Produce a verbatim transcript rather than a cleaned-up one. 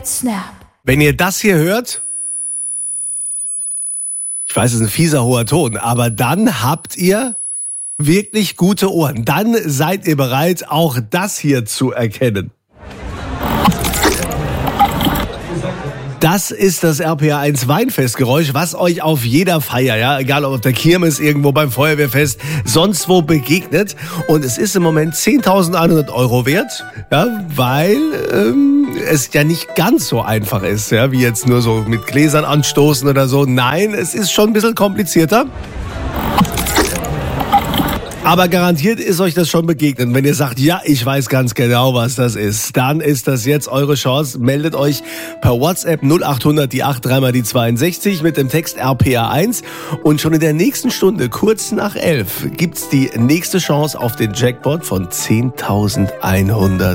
get snap. Wenn ihr das hier hört, ich weiß, es ist ein fieser hoher Ton, aber dann habt ihr wirklich gute Ohren. Dann seid ihr bereit, auch das hier zu erkennen. Das ist das R P R eins Weinfestgeräusch, was euch auf jeder Feier, ja, egal ob auf der Kirmes, irgendwo beim Feuerwehrfest, sonst wo begegnet. Und es ist im Moment zehntausendeinhundert Euro wert, ja, weil ähm, es ja nicht ganz so einfach ist, ja, wie jetzt nur so mit Gläsern anstoßen oder so. Nein, es ist schon ein bisschen komplizierter. Aber garantiert ist euch das schon begegnet. Wenn ihr sagt, ja, ich weiß ganz genau, was das ist, dann ist das jetzt eure Chance. Meldet euch per WhatsApp null achthundert die acht drei mal die zweiundsechzig mit dem Text R P R eins. Und schon in der nächsten Stunde, kurz nach elf, gibt's die nächste Chance auf den Jackpot von zehntausendeinhundert